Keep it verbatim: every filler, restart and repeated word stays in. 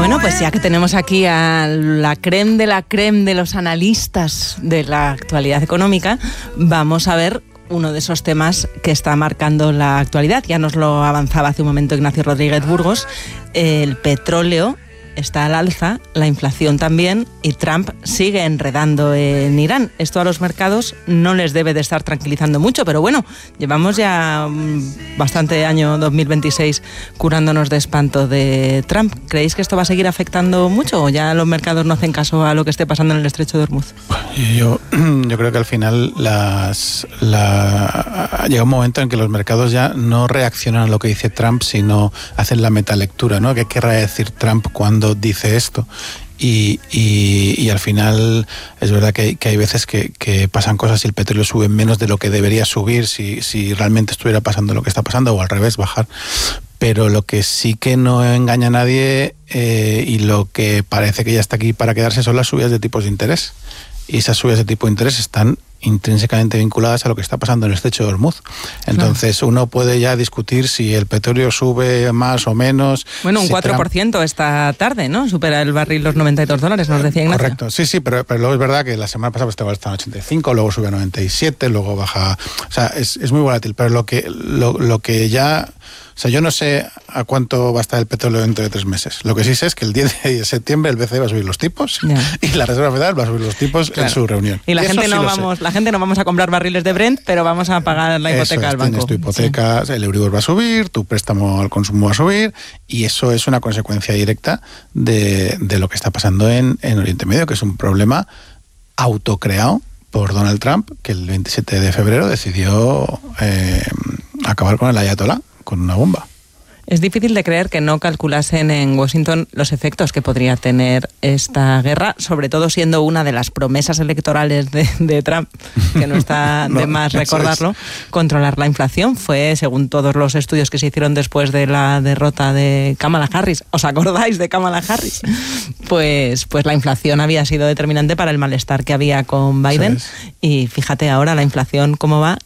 Bueno, pues ya que tenemos aquí a la crème de la crème de los analistas de la actualidad económica, vamos a ver uno de esos temas que está marcando la actualidad. Ya nos lo avanzaba hace un momento Ignacio Rodríguez Burgos. El petróleo está al alza, la inflación también, y Trump sigue enredando en Irán. Esto a los mercados no les debe de estar tranquilizando mucho, pero bueno, llevamos ya bastante año dos mil veintiséis curándonos de espanto de Trump. ¿Creéis que esto va a seguir afectando mucho o ya los mercados no hacen caso a lo que esté pasando en el estrecho de Hormuz? Yo, yo creo que al final las, la, llega un momento en que los mercados ya no reaccionan a lo que dice Trump, sino hacen la metalectura, ¿no? ¿Qué querrá decir Trump cuando dice esto? Y, y, y al final es verdad que hay, que hay veces que, que pasan cosas y el petróleo sube menos de lo que debería subir si, si realmente estuviera pasando lo que está pasando, o al revés, bajar. Pero lo que sí que no engaña a nadie eh, y lo que parece que ya está aquí para quedarse son las subidas de tipos de interés. Y esas subidas de tipo de interés están intrínsecamente vinculadas a lo que está pasando en el estrecho de Hormuz. Entonces, claro, uno puede ya discutir si el petróleo sube más o menos. Bueno, un si cuatro por ciento Trump... esta tarde, ¿no? Supera el barril los noventa y dos dólares, nos decía Ignacio. Correcto, sí, sí, pero, pero luego es verdad que la semana pasada estaba en ochenta y cinco, luego sube a noventa y siete, luego baja. O sea, es, es muy volátil, pero lo que, lo, lo que ya... O sea, yo no sé a cuánto va a estar el petróleo dentro de tres meses. Lo que sí sé es que el diez de septiembre el B C E va a subir los tipos, yeah, y la Reserva Federal va a subir los tipos, claro, en su reunión. Y la y gente no sí vamos, la gente no vamos a comprar barriles de Brent, pero vamos a pagar la hipoteca eso es, al banco. Tienes tu hipoteca, sí, el Euribor va a subir, tu préstamo al consumo va a subir, y eso es una consecuencia directa de, de lo que está pasando en, en Oriente Medio, que es un problema autocreado por Donald Trump, que el veintisiete de febrero decidió eh, acabar con el ayatolá con una bomba. Es difícil de creer que no calculasen en Washington los efectos que podría tener esta guerra, sobre todo siendo una de las promesas electorales de, de Trump, que no está no, de más recordarlo, es. Controlar la inflación. Fue, según todos los estudios que se hicieron después de la derrota de Kamala Harris, ¿os acordáis de Kamala Harris? Pues, pues la inflación había sido determinante para el malestar que había con Biden, y fíjate ahora la inflación cómo va,